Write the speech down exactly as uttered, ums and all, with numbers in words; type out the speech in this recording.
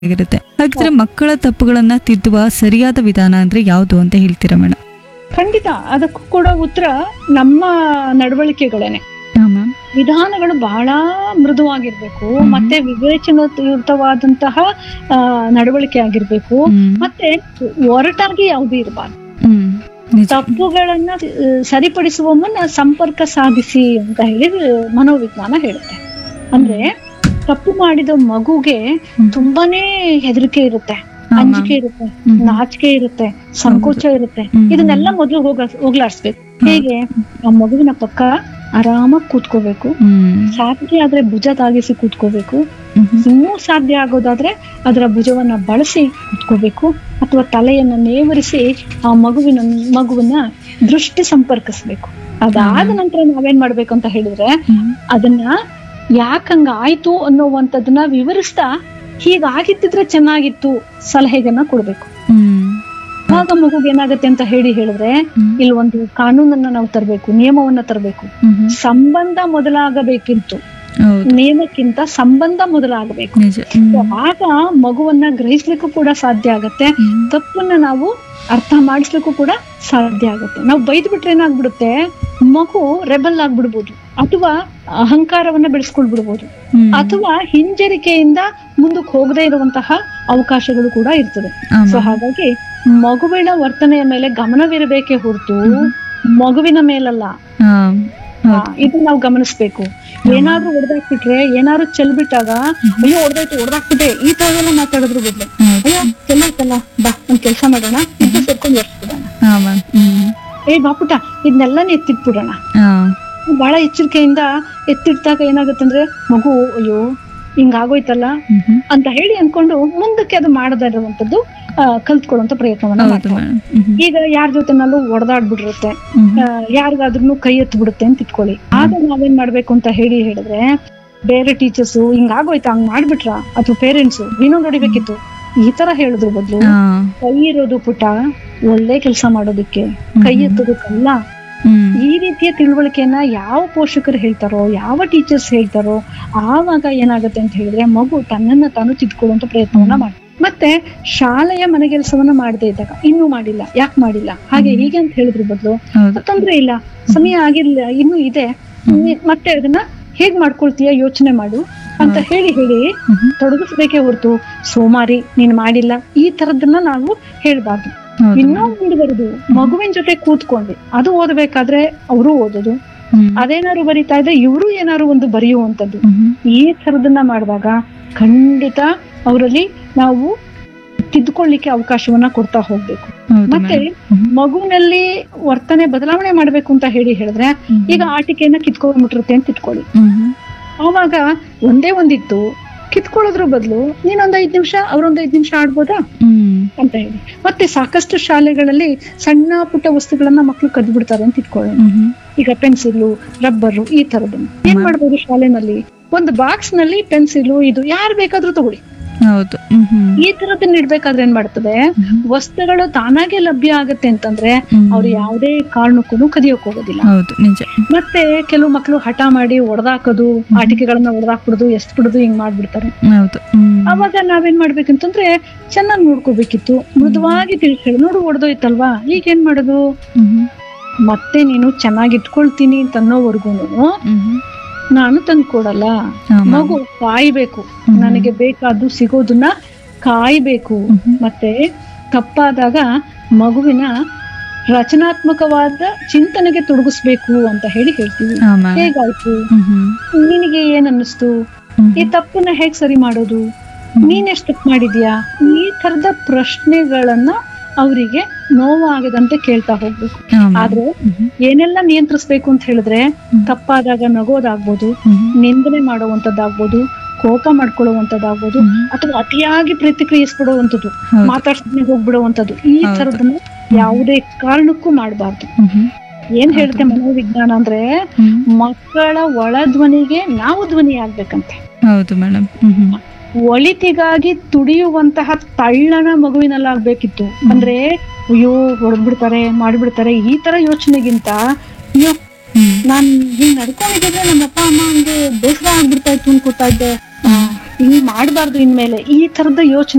ಆಗಿರುತ್ತೆ. ಹಾಗಿದ್ರೆ ಮಕ್ಕಳ ತಪ್ಪುಗಳನ್ನ ತಿದ್ದುವ ಸರಿಯಾದ ವಿಧಾನ ಅಂದ್ರೆ ಯಾವುದು ಅಂತ ಹೇಳ್ತೀರಾ ಮೇಡಮ್? ಖಂಡಿತ ಅದಕ್ಕೂ ಕೂಡ ಉತ್ತರ ನಮ್ಮ ನಡವಳಿಕೆಗಳೇನೆ. ಹಾ ಮ್ಯಾಮ್. ವಿಧಾನಗಳು ಬಹಳ ಮೃದುವಾಗಿರ್ಬೇಕು, ಮತ್ತೆ ವಿವೇಚನಾಯುಕ್ತವಾದಂತಹ ಆ, ನಡವಳಿಕೆ ಆಗಿರ್ಬೇಕು, ಹ್ಮ್. ಮತ್ತೆ ಒರಟಾಗಿ ಯಾವ್ದು ಇರಬಾರ್ದು. ಹ್ಮ್. ನಿಜ. ತಪ್ಪುಗಳನ್ನ ಆ, ಸರಿಪಡಿಸುವ ಮುನ್ನ ಸಂಪರ್ಕ ಸಾಧಿಸಿ ಅಂತ ಹೇಳಿ ಮನೋವಿಜ್ಞಾನ ಹೇಳುತ್ತೆ. ಅಂದ್ರೆ ತಪ್ಪು ಮಾಡಿದ ಮಗುಗೆ ತುಂಬಾನೇ ಹೆದರಿಕೆ ಇರುತ್ತೆ, ಹಾ, ಅಂಜಿಕೆ ಇರುತ್ತೆ, ಹ್ಮ್. ನಾಚಿಕೆ ಇರುತ್ತೆ, ಸಂಕೋಚ ಇರುತ್ತೆ. ಹ್ಮ್. ಇದನ್ನೆಲ್ಲ ಮೊದಲು ಹೋಗ ಹೋಗ್ಲಾಡ್ಸ್ಬೇಕು. ಹೇಗೆ? ಆ ಮಗುವಿನ ಪಕ್ಕ ಆರಾಮಾಗಿ ಕೂತ್ಕೋಬೇಕು, ಹ್ಮ್. ಸಾಧ್ಯ ಆದ್ರೆ ಭುಜ ತಾಗಿಸಿ ಕೂತ್ಕೋಬೇಕು, ಹ್ಮ್. ಇನ್ನೂ ಸಾಧ್ಯ ಆಗೋದಾದ್ರೆ ಅದರ ಭುಜವನ್ನ ಬಳಸಿ ಕೂತ್ಕೋಬೇಕು, ಅಥವಾ ತಲೆಯನ್ನ ನೇವರಿಸಿ ಆ ಮಗುವಿನ ಮಗುವನ್ನ ದೃಷ್ಟಿ ಸಂಪರ್ಕಿಸ್ಬೇಕು. ಅದಾದ ನಂತರ ನಾವೇನ್ ಮಾಡ್ಬೇಕು ಅಂತ ಹೇಳಿದ್ರೆ ಹ್ಮ್. ಅದನ್ನ ಯಾಕಂಗ ಆಯ್ತು ಅನ್ನೋವಂಥದ್ದನ್ನ ವಿವರಿಸ್ತಾ ಹೀಗಾಗಿದ್ದಿದ್ರೆ ಚೆನ್ನಾಗಿತ್ತು ಸಲಹೆಗನ್ನ ಕೊಡ್ಬೇಕು. ಹ್ಮ್. ಆಗ ಮಗುಗೆ ಏನಾಗತ್ತೆ ಅಂತ ಹೇಳಿ ಹೇಳಿದ್ರೆ ಹ್ಮ್. ಇಲ್ಲಿ ಒಂದು ಕಾನೂನನ್ನ ನಾವು ತರಬೇಕು, ನಿಯಮವನ್ನ ತರಬೇಕು. ಹ್ಮ್. ಸಂಬಂಧ ಮೊದಲಾಗಬೇಕಿತ್ತು, ಹೌದು. ನಿಯಮಕ್ಕಿಂತ ಸಂಬಂಧ ಮೊದಲಾಗಬೇಕು. ನಿಜ. ಹ್ಮ್. ಆಗ ಮಗುವನ್ನ ಗ್ರಹಿಸ್ಲಿಕ್ಕೂ ಕೂಡ ಸಾಧ್ಯ ಆಗತ್ತೆ, ಹ್ಮ್. ತಪ್ಪನ್ನ ನಾವು ಅರ್ಥ ಮಾಡಿಸ್ಲಿಕ್ಕೂ ಕೂಡ ಸಾಧ್ಯ ಆಗುತ್ತೆ. ನಾವು ಬೈದ್ ಬಿಟ್ರೆ ಏನಾಗ್ಬಿಡುತ್ತೆ, ಮಗು ರೆಬಲ್ ಆಗ್ಬಿಡ್ಬೋದು, ಅಥವಾ ಅಹಂಕಾರವನ್ನ ಬೆಳೆಸ್ಕೊಳ್ಬಿಡ್ಬೋದು, ಹ್ಮ್. ಅಥವಾ ಹಿಂಜರಿಕೆಯಿಂದ ಮುಂದಕ್ಕೆ ಹೋಗದೇ ಇರುವಂತಹ ಅವಕಾಶಗಳು ಕೂಡ ಇರ್ತದೆ. ಹಾ, ಸೊ ಮ್ಯಾಮ್. ಹಾಗಾಗಿ ಮಗುವಿನ ವರ್ತನೆಯ ಮೇಲೆ ಗಮನವಿರಬೇಕೇ ಹೊರತು ಮಗುವಿನ ಮೇಲಲ್ಲ. ಹಾ. ಆ, ಇದು ನಾವು ಗಮನಿಸ್ಬೇಕು. ಏನಾದ್ರೂ ಹೊಡೆದಾಕ್ಬಿಟ್ರೆ, ಏನಾದ್ರು ಚೆಲ್ಬಿಟ್ಟಾಗ ಅಯ್ಯೋ ಹೊಡೆದಾಯ್ತು ಹೊಡೆದಾಕ್ಬಿಟ್ಟೆ ಈ ತರ ಎಲ್ಲ ಮಾತಾಡಿದ್ರು ಬದಲು ಹೌದು. ಅಯ್ಯೋ ಚೆಲ್ಲಾಯ್ತಲ್ಲ ಬಾ ಒಂದ್ ಕೆಲ್ಸ ಮಾಡೋಣ, ಇದು ಸೇರ್ಕೊಂಡು ಒರ್ಸ್ಬಿಡೋಣ, ಹಾ ಮ್ಯಾಮ್. ಹ್ಮ್. ಏ ಬಾಪುಟ ಇದನ್ನೆಲ್ಲ ಎತ್ತಿಟ್ಬಿಡೋಣ. ಹಾ. ಬಹಳ ಎಚ್ಚರಿಕೆಯಿಂದ ಎತ್ತಿಟ್ಟಾಗ ಏನಾಗುತ್ತಂದ್ರೆ ಮಗು ಅಯ್ಯೋ ಹಿಂಗಾಗೋಯ್ತಲ್ಲ ಹ್ಮ್. ಅಂತ ಹೇಳಿ ಅನ್ಕೊಂಡು ಮುಂದಕ್ಕೆ ಅದು ಮಾಡದೇ ಇರುವಂತದ್ದು ಆ, ಕಲ್ತ್ಕೊಳ್ಳುವಂತ ಪ್ರಯತ್ನವನ್ನ ಹೌದು ಮಾಡ್ತಾರೆ. ಮೇಡಮ್. ಹ್ಮ್. ಈಗ ಯಾರ ಜೊತೆನಲ್ಲೂ ಒಡೆದಾಡ್ಬಿಟ್ಟಿರುತ್ತೆ, ಹ್ಮ್. ಯಾರಿಗಾದ್ರೂ ಕೈ ಎತ್ತು ಬಿಡುತ್ತೆ ಅಂತ ಇಟ್ಕೊಳ್ಳಿ. ಆಗ ನಾವೇನ್ ಮಾಡ್ಬೇಕು ಅಂತ ಹೇಳಿ ಹೇಳಿದ್ರೆ ಬೇರೆ ಟೀಚರ್ಸ್ ಹಿಂಗಾಗೋಯ್ತಾ ಹಂಗ್ ಮಾಡ್ಬಿಟ್ರ, ಅಥವಾ ಪೇರೆಂಟ್ಸ್ ಇನ್ನೊಂದು ಹೊಡಿಬೇಕಿತ್ತು ಈ ತರ ಹೇಳಿದ್ರು ಬದ್ಲು ಹಾ. ಕೈ ಇರೋದು ಪುಟ ಒಳ್ಳೆ ಕೆಲಸ ಮಾಡೋದಕ್ಕೆ, ಕೈ ಎತ್ತೋದಕ್ಕಲ್ಲ. ಹ್ಮ್. ಈ ರೀತಿಯ ತಿಳುವಳಿಕೆಯನ್ನ ಯಾವ ಪೋಷಕರು ಹೇಳ್ತಾರೋ, ಯಾವ ಟೀಚರ್ಸ್ ಹೇಳ್ತಾರೋ, ಆವಾಗ ಏನಾಗುತ್ತೆ ಅಂತ ಹೇಳಿದ್ರೆ ಮಗು ತನ್ನನ್ನ ತಾನು ತಿದ್ಕೊಳ್ಳುವಂತ ಪ್ರಯತ್ನವನ್ನ ಮಾಡಿ. ಮತ್ತೆ ಶಾಲೆಯ ಮನೆಗೆಲಸವನ್ನ ಮಾಡದೇ ಇದ್ದಾಗ ಇನ್ನೂ ಮಾಡಿಲ್ಲ, ಯಾಕೆ ಮಾಡಿಲ್ಲ, ಹಾಗೆ ಹೀಗೆ ಅಂತ ಹೇಳಿದ್ರು ಬದಲು ಹೌದು. ತೊಂದ್ರೆ ಇಲ್ಲ, ಸಮಯ ಆಗಿಲ್ಲ, ಇನ್ನೂ ಇದೆ, ನೀ- ಮತ್ತೆ ಅದನ್ನ ಹೇಗ್ ಮಾಡ್ಕೊಳ್ತೀಯ ಯೋಚನೆ ಮಾಡು ಅಂತ ಹೇಳಿ ಹೇಳಿ ಹ್ಮ್. ತೊಡಗಿಸ್ಬೇಕೇ ಹೊರತು ಸೋಮಾರಿ ನೀನ್ ಮಾಡಿಲ್ಲ ಈ ತರದನ್ನ ನಾವು ಹೇಳ್ಬಾರ್ದು. ಹೌದು ಇನ್ನೂ ಮೇಡಮ್. ಮುಂದುವರೆದು ಮಗುವಿನ ಜೊತೆ ಕೂತ್ಕೊಂಡು ಅದು ಓದಬೇಕಾದ್ರೆ ಅವರು ಓದೋದು, ಹ್ಮ್. ಅದೇನಾದ್ರು ಬರೀತಾ ಇದ್ರೆ ಇವರು ಏನಾದ್ರು ಒಂದು ಬರೆಯುವಂತದ್ದು, ಹ್ಮ್. ಈ ತರದನ್ನ ಮಾಡಿದಾಗ ಖಂಡಿತ ಅವರಲ್ಲಿ ನಾವು ತಿದ್ದುಕೊಳ್ಳಿಕ್ಕೆ ಅವಕಾಶವನ್ನ ಕೊಡ್ತಾ ಹೋಗ್ಬೇಕು. ಹೌದು ಮತ್ತೆ ಮೇಡಮ್. ಹ್ಮ್. ಮಗುವಿನಲ್ಲಿ ವರ್ತನೆ ಬದಲಾವಣೆ ಮಾಡ್ಬೇಕು ಅಂತ ಹೇಳಿ ಹೇಳಿದ್ರೆ ಹ್ಮ್. ಈಗ ಆಟಿಕೆಯನ್ನ ಕಿತ್ಕೊಂಡ್ಬಿಟ್ಟಿರುತ್ತೆ ಅಂತ ಇಟ್ಕೊಳ್ಳಿ. ಹ್ಮ್. ಆವಾಗ ಒಂದೇ ಒಂದಿತ್ತು ಕಿತ್ಕೊಳ್ಳೋದ್ರ ಬದಲು ನೀನೊಂದ್ ಐದ್ ನಿಮಿಷ ಅವ್ರೊಂದ್ ಐದ್ ನಿಮಿಷ ಆಡ್ಬೋದಾ ಹ್ಮ್. ಅಂತ ಹೇಳಿ. ಮತ್ತೆ ಸಾಕಷ್ಟು ಶಾಲೆಗಳಲ್ಲಿ ಸಣ್ಣ ಪುಟ್ಟ ವಸ್ತುಗಳನ್ನ ಮಕ್ಳು ಕದ್ದು ಬಿಡ್ತಾರೆ ಅಂತ ಇಟ್ಕೊಳ್ಳಿ. ಹ್ಮ್. ಈಗ ಪೆನ್ಸಿಲ್, ರಬ್ಬರ್ ಈ ತರದನ್ನ ಏನ್ ಮಾಡ್ಬೋದು, ಶಾಲೆನಲ್ಲಿ ಒಂದು ಬಾಕ್ಸ್ ನಲ್ಲಿ ಪೆನ್ಸಿಲ್ ಇದು ಯಾರು ಬೇಕಾದ್ರೂ ತಗೊಳ್ಳಿ, ಹೌದು. ಹ್ಮ್. ಹ್ಮ್. ಈ ತರದನ್ನ ಇಡ್ಬೇಕಾದ್ರೆ ಏನ್ ಮಾಡ್ತದೆ, ವಸ್ತುಗಳು ತಾನಾಗೆ ಲಭ್ಯ ಆಗತ್ತೆ ಅಂತಂದ್ರೆ ಹ್ಮ್. ಅವ್ರು ಯಾವುದೇ ಕಾರಣಕ್ಕೂ ಕದಿಯೋಕ್ ಹೋಗೋದಿಲ್ಲ. ಹೌದು ನಿಜ. ಮತ್ತೆ ಕೆಲವು ಮಕ್ಳು ಹಠ ಮಾಡಿ ಒಡೆದಾಕೋದು, ಆಟಿಕೆಗಳನ್ನ ಒಡೆದಾಕ್ಬಿಡುದು, ಎಷ್ಟ್ ಬಿಡುದು ಹಿಂಗ್ ಮಾಡ್ಬಿಡ್ತಾರೆ. ಹೌದು. ಹ್ಮ್. ಅವಾಗ ನಾವೇನ್ ಮಾಡ್ಬೇಕಂತಂದ್ರೆ ಚೆನ್ನಾಗಿ ನೋಡ್ಕೋಬೇಕಿತ್ತು, ಮೃದುವಾಗಿ ತಿಳಿಸ್ ಹೇಳಿ, ನೋಡು ಒಡೆದೋಯ್ತಲ್ವಾ ಈಗ ಏನ್ ಮಾಡೋದು, ಹ್ಮ್. ಮತ್ತೆ ನೀನು ಚೆನ್ನಾಗಿ ಇಟ್ಕೊಳ್ತೀನಿ ಅಂತ ಅನ್ನೋವರ್ಗುನು ಹ್ಮ್. ನಾನು ತಂದ್ಕೊಡಲ್ಲ. ಹಾ, ಮ್ಯಾಮ್. ಮಗು ಕಾಯ್ಬೇಕು, ಹ್ಮ್. ನನಗೆ ಬೇಕಾದ್ದು ಸಿಗೋದನ್ನ ಕಾಯ್ಬೇಕು. ಹ್ಮ್. ಮತ್ತೆ ತಪ್ಪಾದಾಗ ಮಗುವಿನ ರಚನಾತ್ಮಕವಾದ ಚಿಂತನೆಗೆ ತೊಡಗಿಸ್ಬೇಕು ಅಂತ ಹೇಳಿ ಹೇಳ್ತೀವಿ. ಹಾ, ಮ್ಯಾಮ್. ಹೇಗಾಯ್ತು, ಹ್ಮ್. ಹ್ಮ್. ನಿನಗೆ ಏನ್ ಅನ್ನಿಸ್ತು, ಹ್ಮ್. ಈ ತಪ್ಪನ್ನ ಹೇಗ್ ಸರಿ ಮಾಡೋದು, ನೀನೆಷ್ಟು ತಪ್ಪು ಮಾಡಿದ್ಯಾ, ಈ ತರದ ಪ್ರಶ್ನೆಗಳನ್ನ ಅವರಿಗೆ ನೋವಾಗದಂತೆ ಕೇಳ್ತಾ ಹೋಗ್ಬೇಕು. ಹಾ, ಮ್ಯಾಮ್. ಆದ್ರೆ ಹ್ಮ್. ಏನೆಲ್ಲ ನಿಯಂತ್ರಿಸ್ಬೇಕು ಅಂತ ಹೇಳಿದ್ರೆ ತಪ್ಪಾದಾಗ ನಗೋದಾಗ್ಬೋದು, ಹ್ಮ್. ನಿಂದನೆ ಮಾಡುವಂತದ್ದಾಗ್ಬೋದು, ಕೋಪ ಮಾಡ್ಕೊಳ್ಳುವಂತದ್ದಾಗ್ಬೋದು, ಹ್ಮ್. ಅಥವಾ ಅತಿಯಾಗಿ ಪ್ರತಿಕ್ರಿಯಿಸ್ಬಿಡುವಂಥದ್ದು, ಹೌದು. ಮಾತಾಡ್ಸ್ತಾನೆ ಹೋಗ್ಬಿಡುವಂಥದ್ದು, ಈ ಹೌದು. ತರದನ್ನ ಯಾವುದೇ ಕಾರಣಕ್ಕೂ ಮಾಡಬಾರ್ದು. ಹ್ಮ್. ಏನ್ ಹೇಳುತ್ತೆ ಮನೋವಿಜ್ಞಾನ ಅಂದ್ರೆ ಹ್ಮ್. ಮಕ್ಕಳ ಒಳ ಧ್ವನಿಗೆ ನಾವು ಧ್ವನಿ ಆಗ್ಬೇಕಂತೆ. ಹೌದು ಮೇಡಮ್. ಹ್ಮ್. ಹ್ಮ್. ಒಳಿತಿಗಾಗಿ ತುಡಿಯುವಂತಹ ತಳ್ಳನ ಮಗುವಿನಲ್ಲಾಗ್ಬೇಕಿತ್ತು. ಅಂದ್ರೆ ಅಯ್ಯೋ ಹೊಡೆದ್ಬಿಡ್ತಾರೆ ಮಾಡ್ಬಿಡ್ತಾರೆ ಈ ತರ ಯೋಚನೆಗಿಂತ ಅಯ್ಯೋ ಹ್ಮ್. ನಾನ್ ಹಿಂಗ್ ನಡ್ಕೊಂಡಿದ್ರೆ ನಮ್ಮ ಅಪ್ಪ ಅಮ್ಮ ಹಂಗೆ ಬೇಸರ ಆಗ್ಬಿಡ್ತಾ ಇತ್ತು ಅನ್ಕೋತಾ ಇದ್ದೆ, ಹಿಂಗ್ ಮಾಡಬಾರ್ದು ಇನ್ಮೇಲೆ, ಈ ತರದ ಯೋಚನೆ